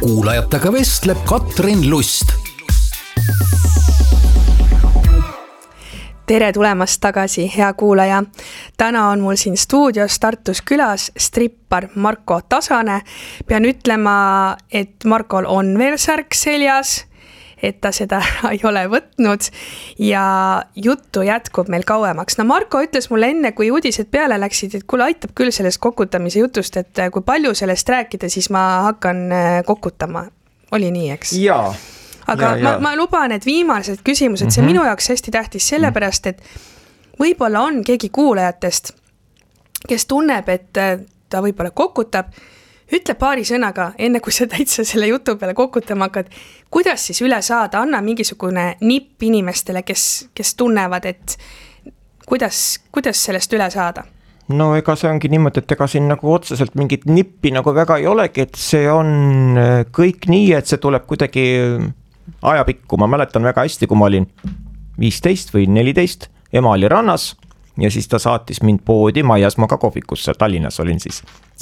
kuulajatega vestleb Katrin Lust. Tere tulemast tagasi, hea kuulaja. Täna on mul siin stuudios Tartus külas strippar Marko Tasane. Pean ütlema, et Markol on veel särk seljas, et ta seda ei ole võtnud ja juttu jätkub meil kauemaks. No Marko ütles mulle enne, kui uudised peale läksid, et kuule aitab küll sellest kokutamise jutust, et kui palju sellest rääkida, siis ma hakkan kokutama. Oli nii, eks? Jaa. Aga ma luban, et viimased küsimused, see minu jaoks hästi tähtis sellepärast, et võib-olla on keegi kuulajatest, kes tunneb, et ta võib-olla kokutab, ütle paari sõnaga, enne kui sa täitsa selle jutu peale kokutama hakkad, kuidas siis üle saada, anna mingisugune nipp inimestele, kes tunnevad, et kuidas sellest üle saada? No ega see ongi niimoodi, et ega siin nagu otseselt mingit nippi nagu väga ei olegi, et see on kõik nii, et see tuleb kuidagi ajapikku. Ma mäletan väga hästi, kui ma olin 15 või 14, ema oli rannas ja siis ta saatis mind poodi Maiasmaa kohvikusse, Tallinnas olin siis.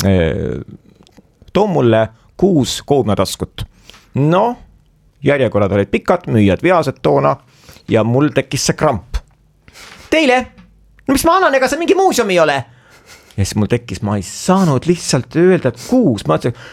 Too mulle 6 koomataskut. No, järjekorrad olid pikad, müüjad viased toona ja mul tekkis see kramp. Teile? No mis ma annan, ega see mingi muuseum ei ole? Ja siis mul tekkis, ma ei saanud lihtsalt öelda, et 6. Ma ütlesin,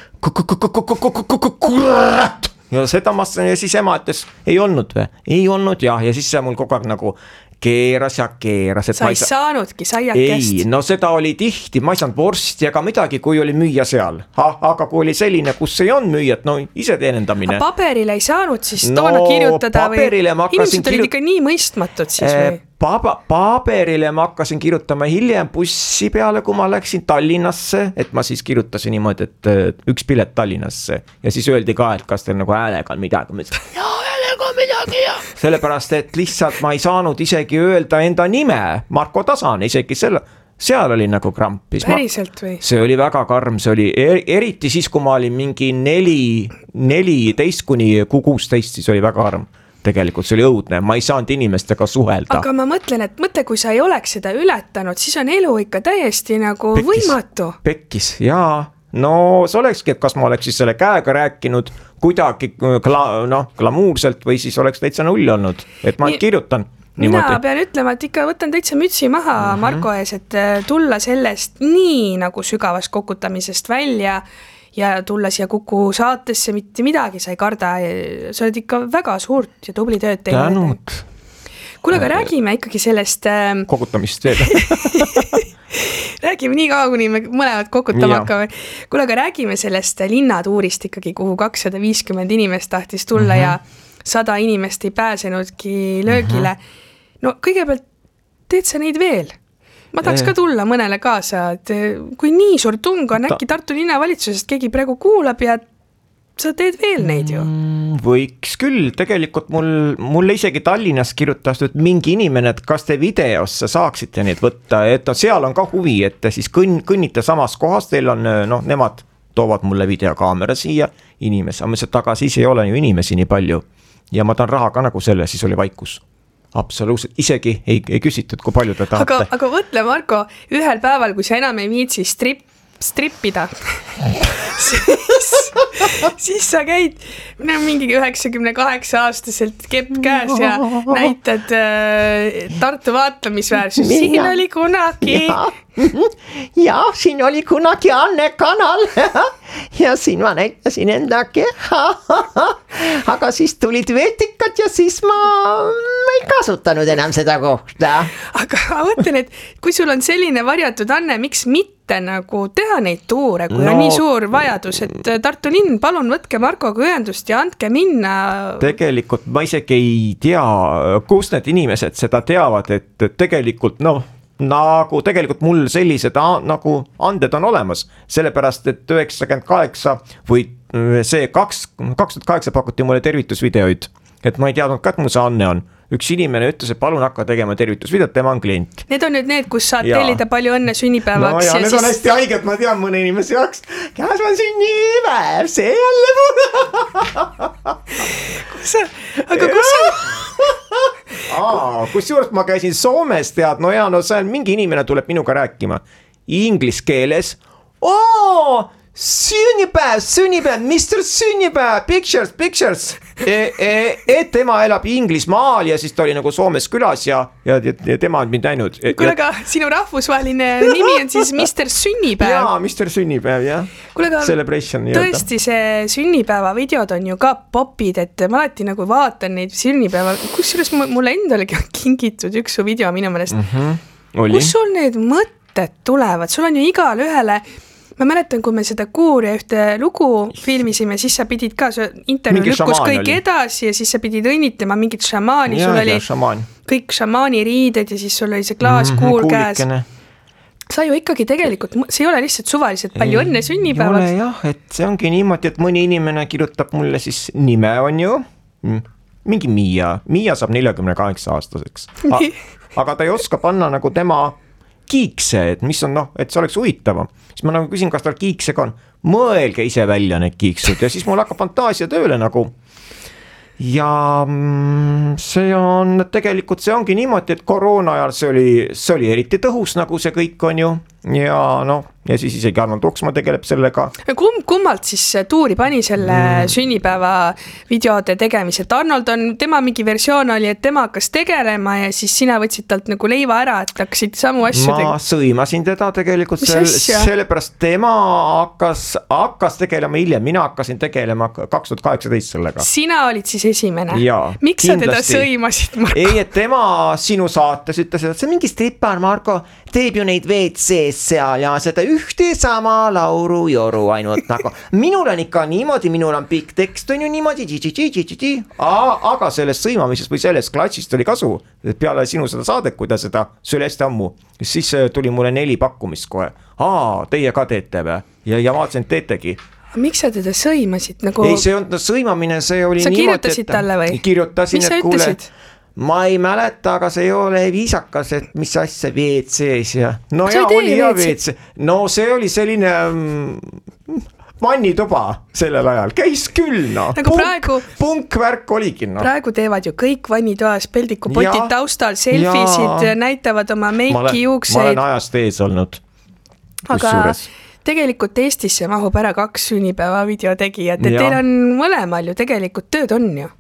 kurat! Ja seda ma ja siis ema ütles, ei olnud või? Ei olnud ja siis see mul kogu aeg nagu keeras. Sa ei saanudki saiakest? Ei, no seda oli tihti, ma ei saanud vorsti ega midagi, kui oli müüja seal. Aga kui oli selline, kus ei on müüjat, no ise teenendamine. Aga paberile ei saanud siis toona kirjutada või? Inimesed olid ikka nii mõistmatud siis või? Paberile ma hakkasin kirjutama hiljem bussi peale, kui ma läksin Tallinnasse, et ma siis kirjutasin niimoodi, et üks pilet Tallinnasse ja siis öeldi ka, et kas teil nagu häälega on midagi. Ma ütlesin, häälega on midagi ja. Sellepärast, et lihtsalt ma ei saanud isegi öelda enda nime, Marko Tasane, isegi seal oli nagu krampis. Päriselt või? See oli väga karm, see oli eriti siis, kui ma olin mingi 14 kuni 16, siis oli väga karm. Tegelikult see oli õudne, ma ei saanud inimestega suhelda. Aga ma mõtlen, et kui sa ei oleks seda ületanud, siis on elu ikka täiesti nagu võimatu. Pekkis, jaa. No see olekski, et kas ma oleks siis selle käega rääkinud kuidagi glamuurselt või siis oleks täitsa null olnud, et ma kirjutan. Mina pean ütlema, et ikka võtan täitsa mütsi maha Marko ees, et tulla sellest nii nagu sügavast kokutamisest välja ja tulla siia Kuku saatesse, mitte midagi sa ei karda. Sa oled ikka väga suurt ja tubli tööd teinud. Tänud. Kuule, aga räägime ikkagi sellest kokutamist veel. Räägime nii kaua, kuni me mõlemad kokutama hakkame. Kuule, aga räägime sellest linnatuurist ikkagi, kuhu 250 inimest tahtis tulla ja 100 inimest ei pääsenudki löögile. No kõigepealt teed sa neid veel? Ma tahaks ka tulla mõnele kaasa, et kui nii suur tung on, äkki Tartu linnavalitsusest keegi praegu kuulab ja sa teed veel neid ju? Võiks küll, tegelikult mulle isegi Tallinnas kirjutas mingi inimene, et kas te videosse saaksite neid võtta, et seal on ka huvi, et te siis kõnnite samas kohas, teil on, nemad toovad mulle videokaamera siia inimese, aga see taga siis ei ole ju inimesi nii palju ja ma tahan raha ka nagu selle, siis oli vaikus. Absoluutselt, isegi ei küsitud, kui palju te tahate. Aga mõtle, Marko, ühel päeval, kui sa enam ei viitsi strippida, siis sa käid mingi 98-aastaselt kepp käes ja näitad Tartu vaatamisväärsus. Siin oli kunagi. Ja, siin oli kunagi Anne Kanal ja siin ma näitasin enda keha. Aga siis tulid vetikad ja siis ma ei kasutanud enam seda kohta. Aga ma mõtlen, et kui sul on selline varjatud Anne, miks mitte nagu teha neid tuure, kui on nii suur vajadus, et Tartu linn, palun võtke Markoga ühendust ja andke minna. Tegelikult ma isegi ei tea, kus need inimesed seda teavad, et tegelikult nagu tegelikult mul sellised nagu anded on olemas, sellepärast, et 98 või see 2008 pakuti mulle tervitusvideoid, et ma ei teadnud ka, et mul see Anne on. Üks inimene ütles, et palun hakka tegema tervitusvideot, tema on klient. Need on nüüd need, kus saad tellida palju õnne sünnipäevaks. No ja need on hästi haiged, ma tean mõne inimese jaoks. Käes on sünnipäev, see jälle Aga kus sa... Kusjuures ma käisin Soomes, tead, seal mingi inimene tuleb minuga rääkima. Inglis keeles. sünnipäev, Mr Sünnipäev, pictures. Tema elab Inglismaal ja siis ta oli nagu Soomes külas ja tema on mind näinud. Kuule, aga sinu rahvusvaheline nimi on siis Mr Sünnipäev. Jaa, Mr Sünnipäev, jah. Kuule, aga Celebration, tõesti see sünnipäeva videod on ju ka popid, et ma alati nagu vaatan neid sünnipäeva, kusjuures mulle endalegi on kingitud üks su video minu meelest. Kus sul need mõtted tulevad? Sul on ju igale ühele. Ma mäletan, kui me seda Kuuria ühte lugu filmisime, siis sa pidid ka, intervjuu lükkus kõik edasi ja siis sa pidid õnnitlema mingit šamaani, sul oli kõik šamaani riided ja siis sul oli see klaaskuur käes. Sa ju ikkagi tegelikult, see ei ole lihtsalt suvaliselt palju õnne sünnipäevaks. Ei ole jah, et see ongi niimoodi, et mõni inimene kirjutab mulle siis nime on ju, mingi Miia saab 48 aastaseks, aga ta ei oska panna nagu tema kiikse, et mis on et see oleks huvitavam. Siis ma nagu küsin, kas tal kiiksega on, mõelge ise välja need kiiksud ja siis mul hakkab fantaasia tööle nagu. Ja see on tegelikult, see ongi niimoodi, et koroona ajal see oli eriti tõhus, nagu see kõik on ju. Ja siis isegi Arnold Uksma tegeleb sellega. Kummalt siis tuuri pani selle sünnipäeva videode tegemised? Arnold on, tema mingi versioon oli, et tema hakkas tegelema ja siis sina võtsid talt nagu leiva ära, et hakkasid samu asju Ma sõimasin teda tegelikult, sellepärast tema hakkas tegelema hiljem, mina hakkasin tegelema 2018 sellega. Sina olid siis esimene? Jaa, miks sa teda sõimasid, Marko? Ei, et tema sinu saates ütles, et see on mingi strippar, Marko, teeb ju neid WC-s seal ja seda ühte sama lauru joru ainult nagu. Minul on ikka niimoodi, minul on pikk tekst on ju niimoodi, aga sellest sõimamisest või sellest klatsist oli kasu, peale sinu seda saadet, kui ta seda sööle ammu, siis tuli mulle 4 pakkumist kohe. Teie ka teete või? Ja vaatasin, et teetegi. Miks sa teda sõimasid? Nagu... Ei, see on sõimamine, see oli sa niimoodi, kirjutasid talle või? Kirjutasin, mis sa ütlesid? Ma ei mäleta, aga see ei ole viisakas, et mis asja WC-s ja... No ja oli hea WC. No see oli selline vannituba sellel ajal. Käis küll, Nagu punkvärk oligi, Praegu teevad ju kõik vannitoas, peldikupotid taustal, selfisid, näitavad oma meiki, juukseid. Ma olen ajast ees olnud. Aga tegelikult Eestisse mahub ära 2 sünnipäeva videotegijat, et teil on mõlemal ju tegelikult tööd on ju.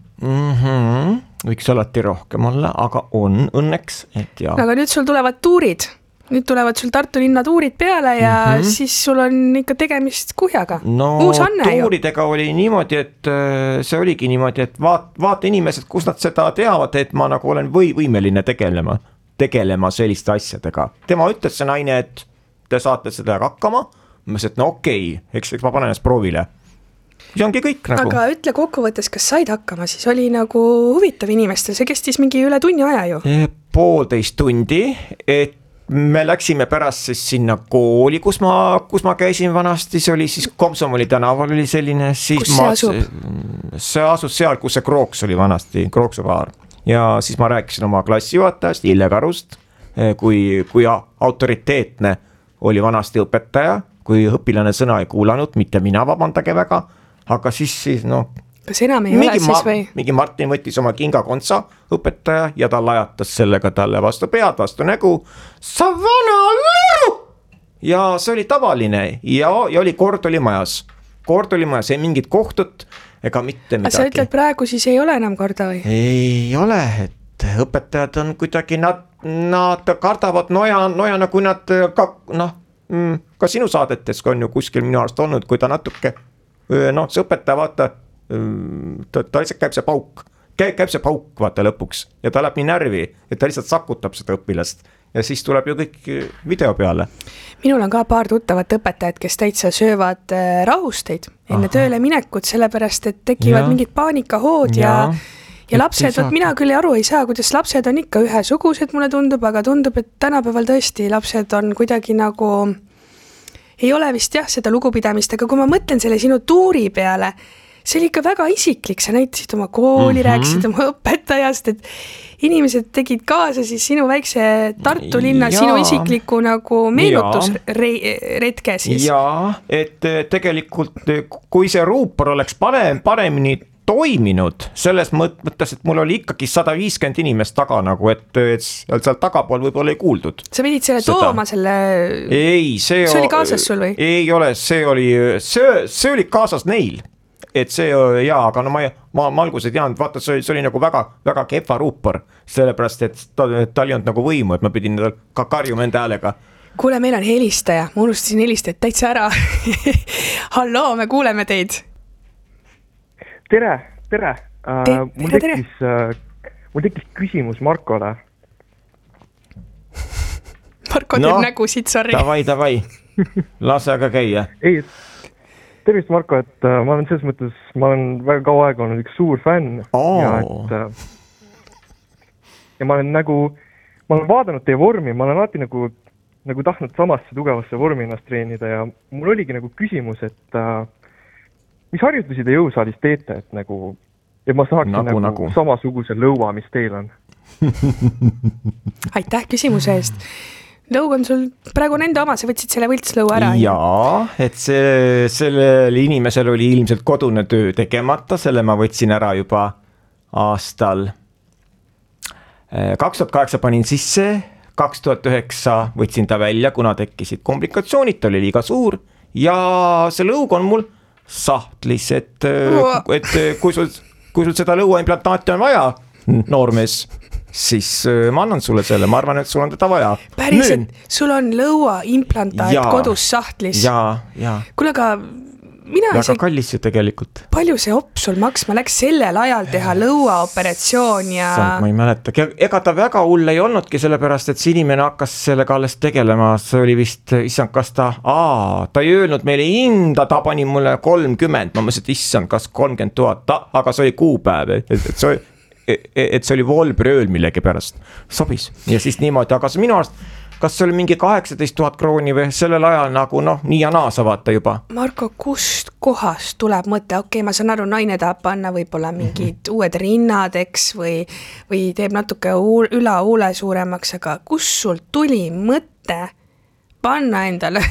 Võiks alati rohkem olla, aga on õnneks, et jah. Aga nüüd sul tulevad tuurid, nüüd tulevad sul Tartu linna tuurid peale ja siis sul on ikka tegemist kuhjaga. Uus Anne tuuridega oli niimoodi, et see oligi niimoodi, et vaata inimesed, kus nad seda teavad, et ma nagu olen võimeline tegelema selliste asjadega. Tema ütles see naine, et te saate seda hakkama, ma ütlesin, et okei, eks ma panen ennast proovile. See ongi kõik nagu. Aga ütle kokkuvõttes, kas said hakkama, siis oli nagu huvitav inimestel, see kestis mingi üle tunni aja ju. 1,5 tundi, et me läksime pärast siis sinna kooli, kus ma käisin vanasti, see oli siis Komsomoli tänaval oli selline. Kus see asub? See asus seal, kus see Krooks oli vanasti, Krooksuvaar. Ja siis ma rääkisin oma klassijuhatajast, Ille Karust, kui autoriteetne oli vanasti õpetaja, kui õpilane sõna ei kuulanud, mitte mina, vabandage väga. Aga siis kas enam ei ole siis või? Mingi Martin võttis oma kingakontsa õpetaja ja ta lajatas sellega talle vastu pead, vastu nägu. Sa vana lüru! Ja see oli tavaline ja kord oli majas, ei mingit kohtut ega mitte midagi. Sa ütled praegu siis ei ole enam korda või? Ei ole, et õpetajad on kuidagi, nad kardavad noja kui nad ka sinu saadetes on ju kuskil minu arust olnud, kui ta natuke see õpetaja vaata, ta lihtsalt käib see pauk vaata lõpuks ja ta läheb nii närvi, et ta lihtsalt sakutab seda õpilast ja siis tuleb ju kõik video peale. Minul on ka paar tuttavat õpetajat, kes täitsa söövad rahusteid enne tööle minekut, sellepärast et tekivad mingid paanikahood ja lapsed, mina küll aru ei saa, kuidas lapsed on ikka ühesugused, mulle tundub, aga tundub, et tänapäeval tõesti lapsed on kuidagi nagu... Ei ole vist seda lugupidamist, aga kui ma mõtlen selle sinu tuuri peale, see oli ikka väga isiklik, sa näitasid oma kooli, rääkisid oma õpetajast, et inimesed tegid kaasa siis sinu väikse Tartu linna, sinu isikliku nagu meenutusretke siis. Jaa, et tegelikult kui see ruupor oleks paremini toiminud selles mõttes, et mul oli ikkagi 150 inimest taga nagu, et seal tagapool võib-olla ei kuuldud. Sa pidid selle tooma selle... Ei, see oli kaasas sul või? Ei ole, see oli kaasas neil. Et see jaa, aga no ma alguses ei teadnud, vaata see oli nagu väga kehva ruupor, sellepärast, et tal ei olnud nagu võimu, et ma pidin ka karjuma enda häälega. Kuule, meil on helistaja, ma unustasin helistajat täitsa ära. Halloo, me kuuleme teid. Tere. Mul tekkis küsimus Markole. Marko teeb nägu siit, sorry. Davai, lase aga käia. Ei, tervist Marko, et ma olen selles mõttes, ma olen väga kaua aega olnud üks suur fänn. Ja ma olen vaadanud teie vormi, ma olen alati nagu tahtnud samasse tugevasse vormi ennast treenida ja mul oligi nagu küsimus, et mis harjutusi te jõusaalis teete, et nagu, et ma saaksin nagu samasuguse lõua, mis teil on. Aitäh küsimuse eest. Lõug on sul praegu nende oma, sa võtsid selle võltslõua ära. Jaa, et sellel inimesel oli ilmselt kodune töö tegemata, selle ma võtsin ära juba aastal 2008 panin sisse, 2009 võtsin ta välja, kuna tekkisid komplikatsioonid, ta oli liiga suur ja see lõug on mul sahtlis, et kui sul seda lõuaimplantaati on vaja, noormees, siis ma annan sulle selle, ma arvan, et sul on teda vaja. Päriselt, sul on lõuaimplantaat kodus sahtlis? Jaa. Kuule, aga väga kallis ju tegelikult. Palju see ops sul maksma läks sellel ajal teha lõuaoperatsioon ja... Ma ei mäleta, ega ta väga hull ei olnudki, sellepärast, et see inimene hakkas sellega alles tegelema, see oli vist, issand, kas ta ei öelnud meile hinda, ta pani mulle 30, ma mõtlesin, et issand, kas 30 000, aga see oli kuupäev, et see oli Volbrööl millegi pärast, sobis ja siis niimoodi, aga see minu arust kas see oli mingi 18 000 krooni või sellel ajal nagu nii ja naa sa vaata juba? Marko, kust kohast tuleb mõte? Okei, ma saan aru, naine tahab panna võib-olla mingid uued rinnad, eks, või teeb natuke üle suuremaks, aga kust sul tuli mõte panna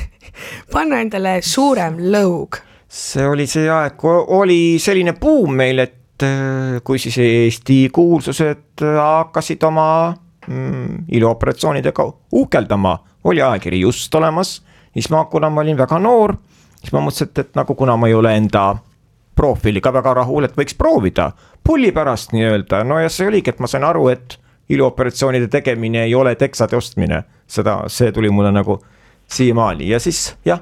endale suurem lõug? See oli see aeg, oli selline buum meil, et kui siis Eesti kuulsused hakkasid oma iluoperatsioonidega uhkeldama, oli ajakiri just olemas, siis kuna ma olin väga noor, siis ma mõtlesin, et nagu kuna ma ei ole enda profiiliga väga rahul, et võiks proovida pulli pärast nii öelda, no ja see oligi, et ma sain aru, et iluoperatsioonide tegemine ei ole teksade ostmine, see tuli mulle nagu siiamaani ja siis jah.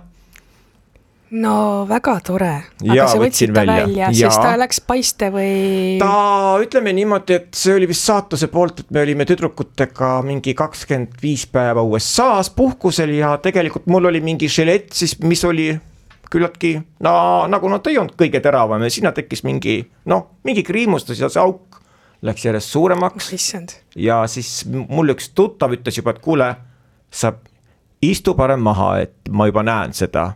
No väga tore, aga sa võtsid ta välja, sest ta läks paiste või? Ta ütleme niimoodi, et see oli vist saatuse poolt, et me olime tüdrukutega mingi 25 päeva USA's puhkusel ja tegelikult mul oli mingi žilett siis, mis oli küllaltki, nagu ta ei olnud kõige teravam ja sinna tekkis mingi kriimustus ja see auk läks järjest suuremaks. Ja siis mul üks tuttav ütles juba, et kuule, sa istu parem maha, et ma juba näen seda.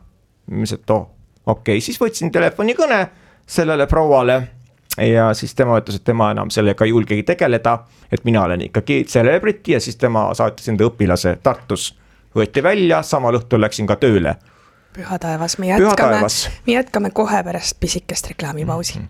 Okei, siis võtsin telefoni kõne sellele prouale ja siis tema ütles, et tema enam sellega ei julgegi tegeleda, et mina olen ikkagi celebrity ja siis tema saatis enda õpilase Tartus, võeti välja, samal õhtul läksin ka tööle. Püha taevas, me jätkame kohe pärast pisikest reklaamipausi.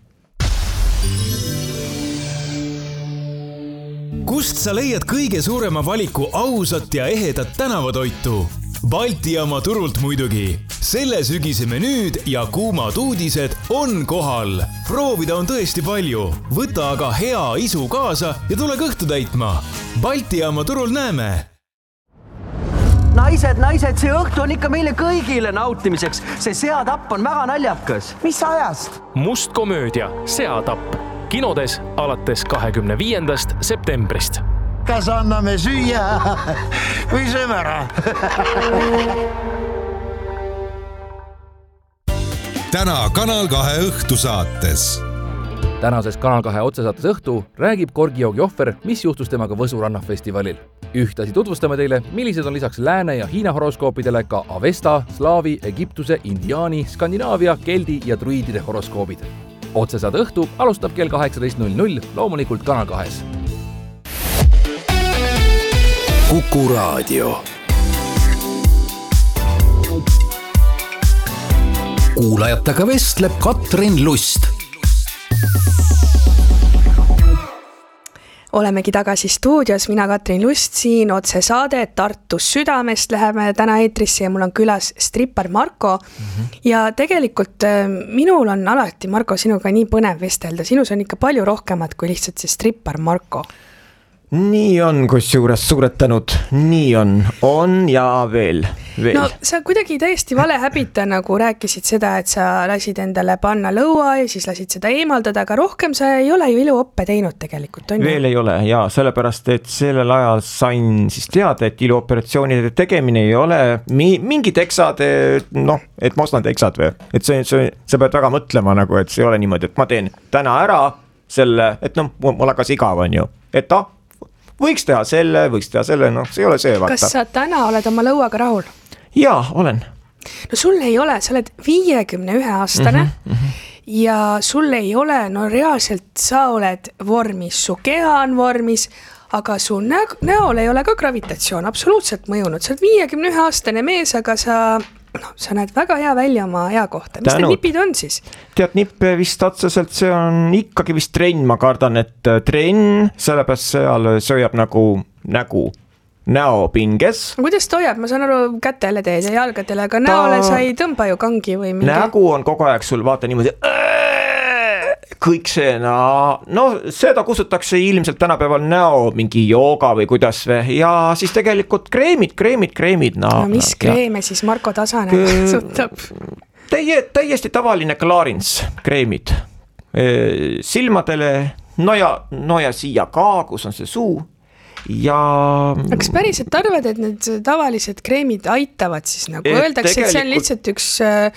Kust sa leiad kõige suurema valiku ausat ja ehedat tänavatoitu? Balti jaama turult muidugi. Selle sügise menüüd ja kuumad uudised on kohal. Proovida on tõesti palju. Võta aga hea isu kaasa ja tule kõhtu täitma. Balti jaama turul näeme. Naised, see õhtu on ikka meile kõigile nautimiseks. See seatapp on väga naljakas. Mis ajast? Must komöödia Seatapp. Kinodes alates 25. septembrist. Kas anname süüa või sööme ära? Täna Kanal 2 õhtusaates. Tänases Kanal 2 otsesaates õhtu räägib korgijoogi ohver, mis juhtus temaga Võsu rannafestivalil. Ühtlasi tutvustame teile, millised on lisaks Lääne- ja Hiina horoskoopidele ka Avesta, Slaavi, Egiptuse, Indiaani, Skandinaavia, Keldi ja Druidide horoskoobid. Otsesaade õhtu alustab kell 18.00, loomulikult Kanal 2-s. Kuku Raadio. Kuulajatega vestleb Katrin Lust. Olemegi tagasi stuudios, mina Katrin Lust siin, otse saade Tartus südamest läheme täna eetrisse ja mul on külas strippar Marko. Ja tegelikult minul on alati, Marko, sinuga nii põnev vestelda, sinus on ikka palju rohkemat kui lihtsalt see strippar Marko. Nii on, kusjuures suured tänud, nii on ja veel. No sa kuidagi täiesti vale häbita, nagu rääkisid seda, et sa lasid endale panna lõua ja siis lasid seda eemaldada, aga rohkem sa ei ole ju iluoppe teinud tegelikult, on ju? Veel ei ole, jaa, sellepärast, et sellel ajal sain siis teada, et iluoperatsioonide tegemine ei ole mingid eksad, noh, et ma ostan eksad või, et sa pead väga mõtlema nagu, et see ei ole niimoodi, et ma teen täna ära selle, et noh, mul hakkas igav on ju, et võiks teha selle, noh, see ei ole see, vaata. Kas sa täna oled oma lõuaga rahul? Jaa, olen. No sul ei ole, sa oled 51-aastane ja sul ei ole, no reaalselt sa oled vormis, su keha on vormis, aga su näol ei ole ka gravitatsioon absoluutselt mõjunud. Sa oled 51-aastane mees, aga sa näed väga hea välja oma ea kohta. Mis need nipid on siis? Tead, nippe vist otseselt, see on ikkagi vist trenn, ma kardan, et trenn, sellepärast seal sööjab nagu näopinges. Kuidas ta hoiab? Ma saan aru, kätele teed ja jalgadele, aga näole sa ei tõmba ju kangi või mingi? Nägu on kogu aeg sul, vaata niimoodi, kõik see, no seda kustutakse ilmselt tänapäeval näo mingi jooga või kuidas või, ja siis tegelikult kreemid. No mis kreeme siis Marko Tasane kasutab? Täiesti tavaline Clarins kreemid. Silmadele, no ja siia ka, kus on see suu. Ja kas päriselt arvad, et need tavalised kreemid aitavad siis nagu öeldakse, et see on lihtsalt üks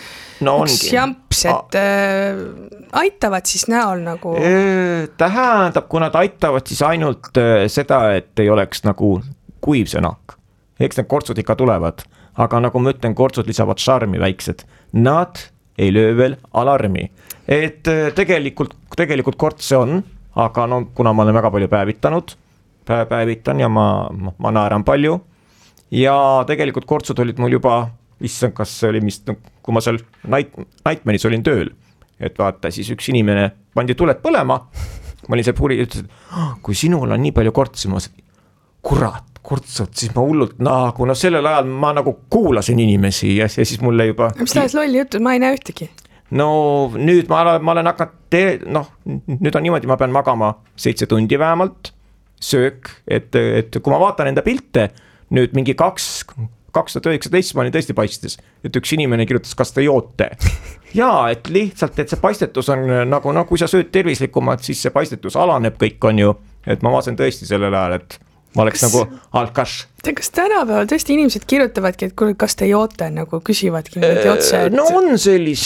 jamps, et aitavad siis näol nagu tähendab, kui nad aitavad siis ainult seda, et ei oleks nagu kuiv see nahk. Eks need kortsud ikka tulevad, aga nagu ma ütlen, kortsud lisavad šarmi väiksed, nad ei löö veel alarmi, et tegelikult kortse on, aga no kuna ma olen väga palju päevitan ja ma naeran palju ja tegelikult kortsud olid mul juba, kas see oli kui ma seal Nightmanis olin tööl, et vaata siis üks inimene pandi tuled põlema, ma olin see puri ja ütles, et kui sinul on nii palju kortsi, ma ütlesin, kurat, kortsud, siis ma hullult kuna sellel ajal ma nagu kuulasin inimesi ja siis mulle juba mis tahas lolli jutud, ma ei näe ühtegi. No nüüd ma olen hakanud, nüüd on niimoodi, ma pean magama 7 tundi vähemalt, söök, et kui ma vaatan enda pilte, nüüd mingi 2019 ma olin tõesti paistes, et üks inimene kirjutas, kas te joote. Jaa, et lihtsalt, et see paistetus on nagu kui sa sööd tervislikumad, siis see paistetus alaneb, kõik on ju, et ma vaatasin tõesti sellel ajal, et ma oleks nagu alkaš. Kas tänapäeval tõesti inimesed kirjutavadki, et kas te joote, nagu küsivadki niimoodi otse? No on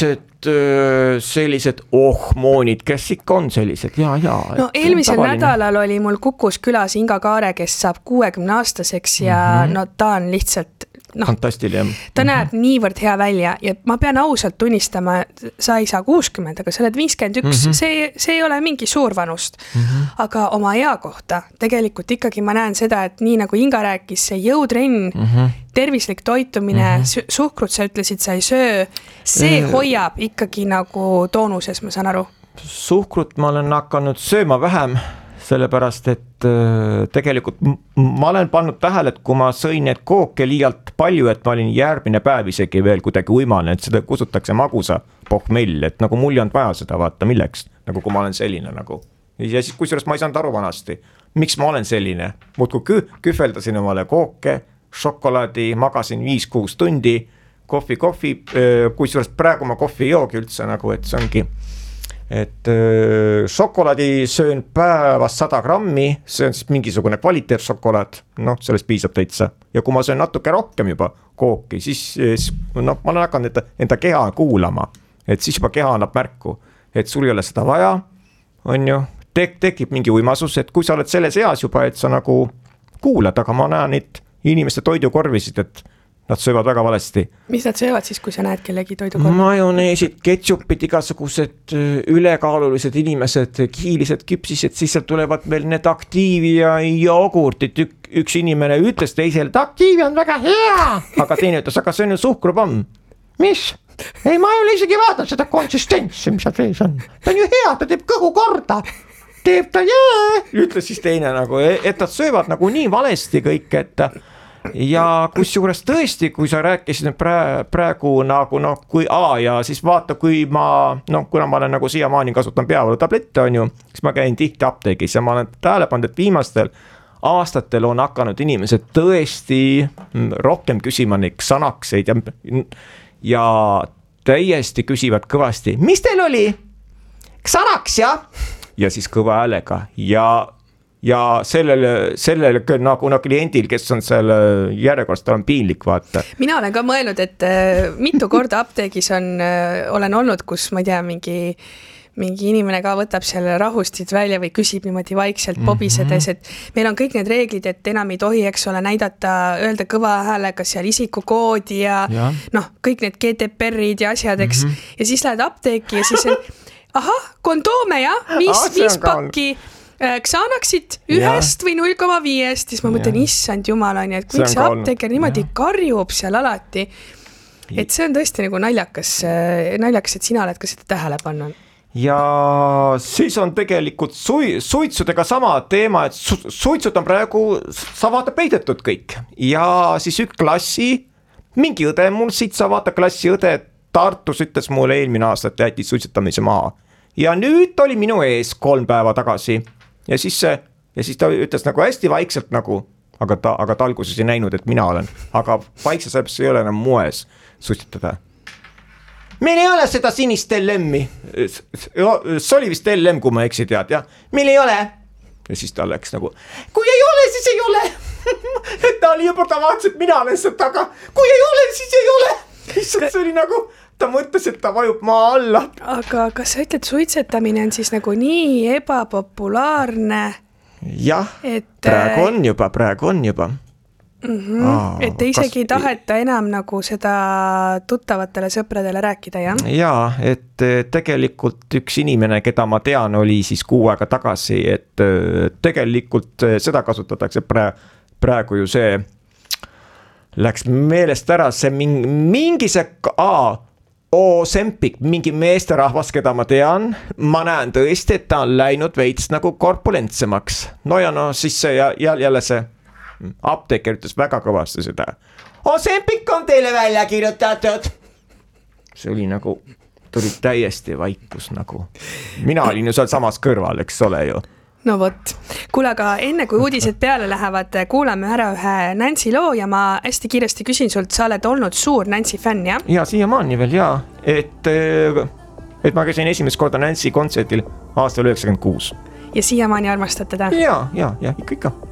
sellised moonid, kes ikka on sellised, jaa. No eelmisel nädalal oli mul Kukus külas Inga Kaare, kes saab 60-aastaseks ja no ta on lihtsalt fantastiline. Ta näeb niivõrd hea välja ja ma pean ausalt tunnistama, sa ei saa 60, aga sa oled 51, see ei ole mingi suur vanust, aga oma ea kohta tegelikult ikkagi ma näen seda, et nii nagu Inga rääkis, see jõutrenn, tervislik toitumine, suhkrut sa ütlesid, sa ei söö, see hoiab ikkagi nagu toonuses, ma saan aru. Suhkrut ma olen hakanud sööma vähem, sellepärast, et tegelikult ma olen pannud tähele, et kui ma sõin need kooke liialt palju, et ma olin järgmine päev isegi veel kuidagi uimane, et seda kustutakse magusa pohmell, et nagu mul ei olnud vaja seda vaata, milleks, nagu kui ma olen selline nagu. Ja siis kusjuures ma ei saanud aru vanasti, miks ma olen selline, muudkui kühveldasin omale kooke, šokolaadi, magasin 5-6 tundi, kohvi, kusjuures praegu ma kohvi ei joogi üldse nagu, et see ongi et šokolaadi söön päevas 100 grammi, see on siis mingisugune kvaliteetšokolaad, noh, sellest piisab täitsa. Ja kui ma söön natuke rohkem juba kooki, siis ma olen hakanud enda keha kuulama, et siis juba keha annab märku, et sul ei ole seda vaja, on ju, tekib mingi uimasus, et kui sa oled selles eas juba, et sa nagu kuulad, aga ma näen neid inimeste toidukorvisid, et nad söövad väga valesti. Mis nad söövad siis, kui sa näed kellegi toidukorvi? Majoneesid, ketšupid, igasugused ülekaalulised inimesed, kiilised, küpsised, siis seal tulevad veel need aktiivi ja jogurtit. Üks inimene ütles teisele, et aktiivi on väga hea, aga teine ütles, aga see on ju suhkrupomm. Mis? Ei, ma ei ole isegi vaadanud seda konsistentsi, mis seal sees on. Ta on ju hea, ta teeb kõhu korda. teeb ta ütles siis teine nagu, et nad söövad nagu nii valesti kõik, et ja kusjuures tõesti, kui sa rääkisid praegu nagu kui ja siis vaata, kui ma, kuna ma olen nagu siiamaani kasutan peavalu-tablette on ju, siis ma käin tihti apteegis ja ma olen tähele pannud, et viimastel aastatel on hakanud inimesed tõesti rohkem küsima neid Xanaxeid ja täiesti küsivad kõvasti, mis teil oli? Xanax, jah? Ja siis kõva häälega ja sellele nagu kliendil, kes on seal järjekorras, tal on piinlik vaata. Mina olen ka mõelnud, et mitu korda apteegis olen olnud, kus ma ei tea, mingi inimene ka võtab selle rahustid välja või küsib niimoodi vaikselt pobisedes, et meil on kõik need reeglid, et enam ei tohi, eks ole, öelda kõva häälega seal isikukoodi ja kõik need GDPR-id ja asjad, eks. Ja siis lähed apteeki ja siis kondoome, viis pakki Xanaxit 1 või 0,5, siis ma mõtlen, issand jumal on, et kui see apteeker niimoodi karjub seal alati, et see on tõesti nagu naljakas, et sina oled ka seda tähele pannud. Ja siis on tegelikult suitsudega sama teema, et suitsud on praegu, sa vaata peidetud kõik ja siis üks klassi, mingi õde mul siit, sa vaata klassi õde Tartus ütles mulle eelmine aasta, et jättis suitsetamise maha ja nüüd oli minu ees 3 päeva tagasi ja siis ta ütles nagu hästi vaikselt nagu, aga ta alguses ei näinud, et mina olen, aga vaikselt sellepärast ei ole enam moes suitsetada. Meil ei ole seda sinist LM-i. See oli vist LM, kui ma eksi tead, jah. Meil ei ole. Ja siis ta läks nagu, kui ei ole, siis ei ole. Et ta oli juba, ta vaatas, et mina olen sealt taga. Kui ei ole, siis ei ole. See oli nagu, ta mõtles, et ta vajub maa alla. Aga kas sa ütled, suitsetamine on siis nagu nii ebapopulaarne? Jah, praegu on juba. Et isegi ei taheta enam nagu seda tuttavatele sõpradele rääkida, jah? Jaa, et tegelikult üks inimene, keda ma tean, oli siis 6 aega tagasi, et tegelikult seda kasutatakse praegu ju see läks meelest ära, see mingi see Ozempic, mingi meesterahvas, keda ma tean, ma näen tõesti, et ta on läinud veits nagu korpulentsemaks. No ja siis see jälle see apteeker ütles väga kõvasti seda. Ozempic on teile välja kirjutatud. See oli nagu, tuli täiesti vaikus nagu. Mina olin ju seal samas kõrval, eks ole ju. No võt. Kuule, aga enne kui uudised peale lähevad, kuulame ära ühe Nancy loo ja ma hästi kiiresti küsin sult, sa oled olnud suur Nancy fänn, jah? Ja siiamaani veel, jaa. Et ma käisin esimest korda Nancy kontsertil aastal 96. Ja siiamaani armastad teda? Ja, ikka.